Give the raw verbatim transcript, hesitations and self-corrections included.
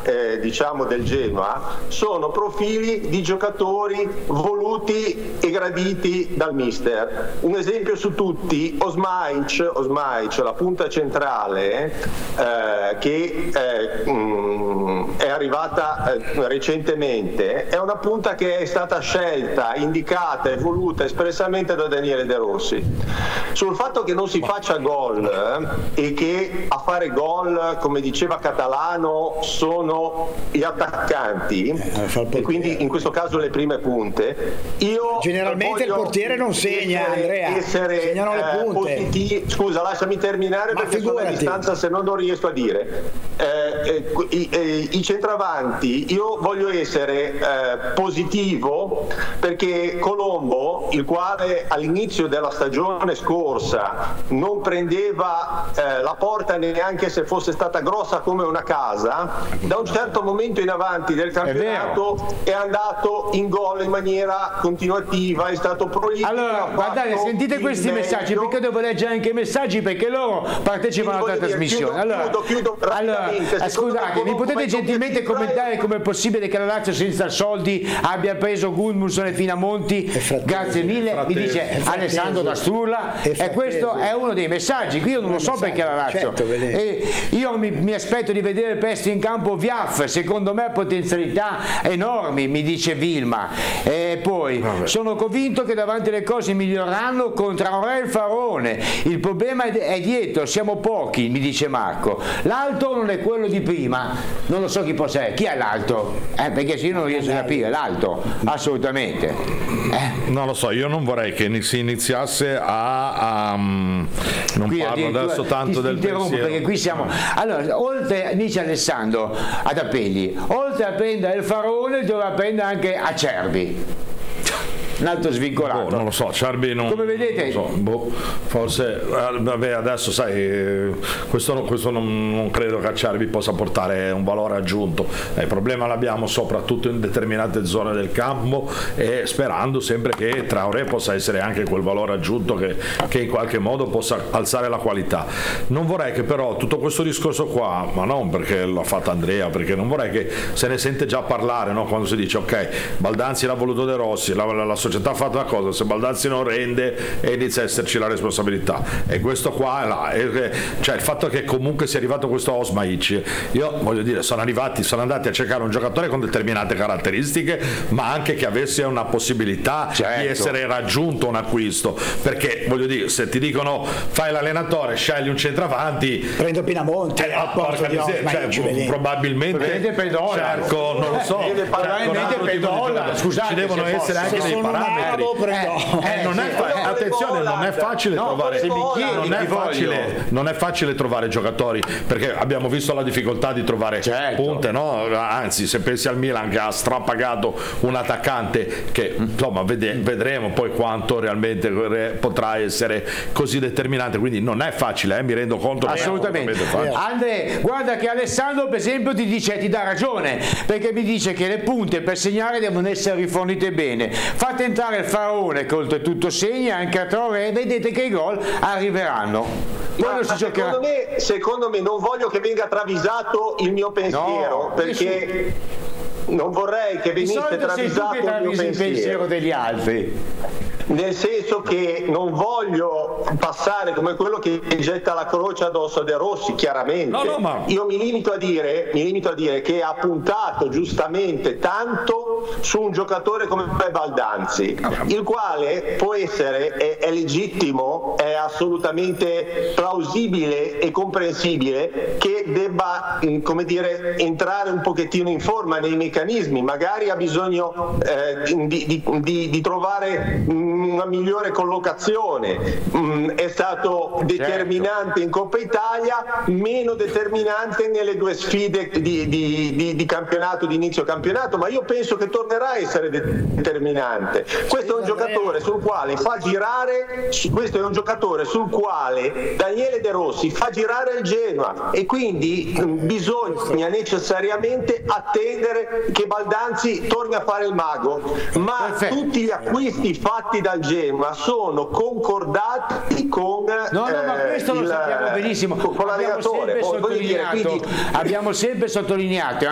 eh, diciamo del Genoa sono profili di giocatori voluti e graditi dal mister. Un esempio su tutti, Osmaic, Osmaic la punta centrale eh, che eh, mh, è arrivata eh, recentemente, è una punta che è stata scelta, indicata e voluta espressamente da Daniele De Rossi. Sul fatto che non si faccia gol eh, e che a fare gol, come diceva Catalano, sono gli attaccanti eh, e quindi in questo caso le prime punte, io generalmente il portiere non segna, essere, Andrea essere, segnano le eh, punte. Positivi. Scusa, lasciami terminare. Ma perché figurati. Sono a distanza, se no non riesco a dire eh, eh, i, eh, i centravanti. Io voglio essere eh, positivo perché Colombo, il quale all'inizio della stagione scorsa non prendeva eh, la porta neanche se fosse stata grossa come una casa, da un certo momento in avanti del campionato è, è andato in gol in maniera continuativa, è stato prolifico. Allora guardate, sentite questi meglio. messaggi, perché devo leggere anche i messaggi, perché loro partecipano alla trasmissione. Allora, chiudo, chiudo allora scusate, mi potete gentilmente commentare come è possibile che la Lazio senza soldi abbia preso Gudmundsson e Finamonti? Grazie mille, mi dice Alessandro da Sturla, e questo è uno dei messaggi. Qui io non lo so perché la Lazio, e io mi, mi aspetto di vedere presto in campo Viaf, secondo me ha potenzialità enormi, mi dice Vilma, e poi Vabbè. sono convinto che davanti le cose miglioreranno con Traoré e il Faraone, il problema è dietro, siamo pochi, mi dice Marco, l'alto non è quello di prima, non lo so chi possa essere, chi è l'alto? Eh, perché se io non riesco a capire l'alto, assolutamente eh. non lo so, io non vorrei che si iniziasse a, a non qui parlo adesso tanto del pensiero, perché qui siamo, allora oltre, dice Alessandro ad Appelli, oltre a prendere il Faraone doveva prendere anche Acerbi, un altro svincolato. Boh, non lo so, Acerbi non, come vedete non so, boh, forse eh, vabbè, adesso sai eh, questo, questo non, non credo che Acerbi possa portare un valore aggiunto, eh, il problema l'abbiamo soprattutto in determinate zone del campo, e sperando sempre che Traoré possa essere anche quel valore aggiunto che, che in qualche modo possa alzare la qualità. Non vorrei che però tutto questo discorso qua, ma non perché l'ha fatto Andrea, perché non vorrei che se ne sente già parlare, no? Quando si dice ok, Baldanzi l'ha voluto De Rossi, la, la, la società ha fatto una cosa, se Baldanzi non rende e inizia a esserci la responsabilità, e questo qua è là, e, cioè il fatto che comunque sia arrivato questo Osmaic, io voglio dire, sono arrivati, sono andati a cercare un giocatore con determinate caratteristiche, ma anche che avesse una possibilità certo. di essere raggiunto un acquisto, perché voglio dire, se ti dicono fai l'allenatore, scegli un centravanti, prendo Pinamonti eh, a porca miseria, cioè, probabilmente cerco, non lo so, probabilmente per dollaro, scusate, ci devono essere anche dei parametri. Eh, eh, non è fa- attenzione, non è facile no, trovare non è facile, non è facile trovare giocatori, perché abbiamo visto la difficoltà di trovare certo. punte, no? Anzi, se pensi al Milan che ha strapagato un attaccante che insomma vede, vedremo poi quanto realmente potrà essere così determinante, quindi non è facile, eh? Mi rendo conto assolutamente. Andre, guarda che Alessandro per esempio ti dice, ti dà ragione, perché mi dice che le punte per segnare devono essere rifornite bene, fate entrare il Faraone che oltretutto segna, anche a Traoré, vedete che i gol arriveranno. Ma, ma secondo, me, secondo me non voglio che venga travisato il mio pensiero, no, perché nessuno. non vorrei che venisse travisato il mio pensiero. il pensiero degli altri. Nel senso che non voglio passare come quello che getta la croce addosso a De Rossi, chiaramente. No, no, ma... Io mi limito a dire, mi limito a dire che ha puntato giustamente tanto su un giocatore come Baldanzi, il quale può essere, è, è legittimo, è assolutamente plausibile e comprensibile che debba, come dire, entrare un pochettino in forma nei meccanismi, magari ha bisogno eh, di, di, di, di trovare una migliore collocazione, mm, è stato determinante certo. in Coppa Italia, meno determinante nelle due sfide di, di, di, di campionato, di inizio campionato, ma io penso che tornerà a essere determinante. Questo è un giocatore sul quale fa girare, questo è un giocatore sul quale Daniele De Rossi fa girare il Genoa, e quindi mm, bisogna necessariamente attendere che Baldanzi torni a fare il mago, ma Perfetto. tutti gli acquisti fatti dal Genoa sono concordati con no no eh, ma questo lo il, sappiamo benissimo, con l'allenatore, abbiamo sempre sottolineato, quindi... abbiamo sempre sottolineato